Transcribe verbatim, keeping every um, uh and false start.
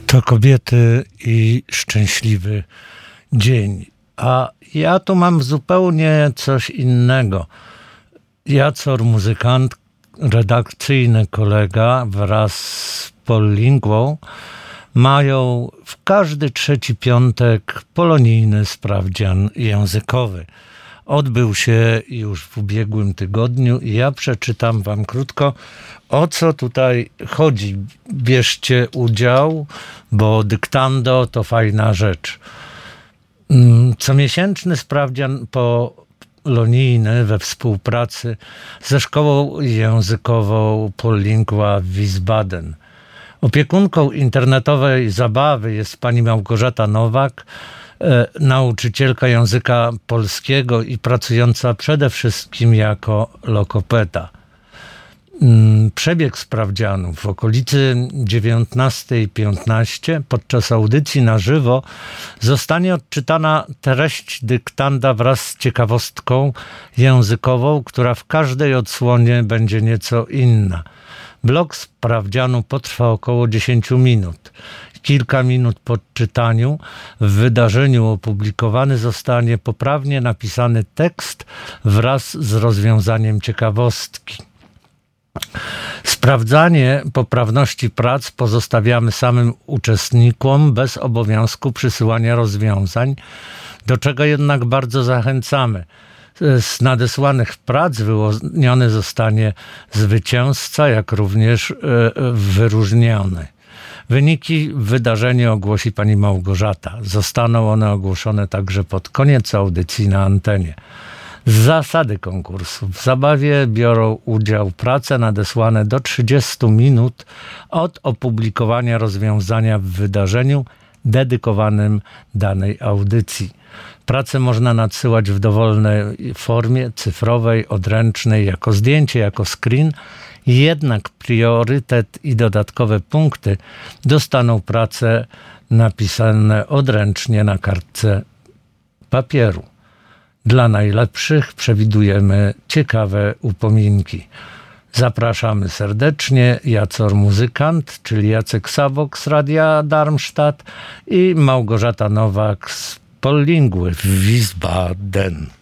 To kobiety i szczęśliwy dzień. A ja tu mam zupełnie coś innego. Jacor, muzykant, redakcyjny kolega wraz z Polingwą mają w każdy trzeci piątek polonijny sprawdzian językowy. Odbył się już w ubiegłym tygodniu i ja przeczytam wam krótko, o co tutaj chodzi. Bierzcie udział, bo dyktando to fajna rzecz. Comiesięczny sprawdzian polonijny we współpracy ze szkołą językową Polingwa w Wiesbaden. Opiekunką internetowej zabawy jest pani Małgorzata Nowak, e, nauczycielka języka polskiego i pracująca przede wszystkim jako logopeda. Przebieg sprawdzianów w okolicy dziewiętnasta piętnaście podczas audycji na żywo zostanie odczytana treść dyktanda wraz z ciekawostką językową, która w każdej odsłonie będzie nieco inna. Blok sprawdzianu potrwa około dziesięć minut. Kilka minut po czytaniu w wydarzeniu opublikowany zostanie poprawnie napisany tekst wraz z rozwiązaniem ciekawostki. Sprawdzanie poprawności prac pozostawiamy samym uczestnikom bez obowiązku przysyłania rozwiązań, do czego jednak bardzo zachęcamy. Z nadesłanych prac wyłoniony zostanie zwycięzca, jak również wyróżniony. Wyniki w wydarzeniu ogłosi pani Małgorzata. Zostaną one ogłoszone także pod koniec audycji na antenie. Zasady konkursu. W zabawie biorą udział prace nadesłane do trzydziestu minut od opublikowania rozwiązania w wydarzeniu dedykowanym danej audycji. Prace można nadsyłać w dowolnej formie, cyfrowej, odręcznej, jako zdjęcie, jako screen. Jednak priorytet i dodatkowe punkty dostaną prace napisane odręcznie na kartce papieru. Dla najlepszych przewidujemy ciekawe upominki. Zapraszamy serdecznie. Jacor, muzykant, czyli Jacek Sabok z Radia Darmstadt i Małgorzata Nowak z Polingwy w Wiesbaden.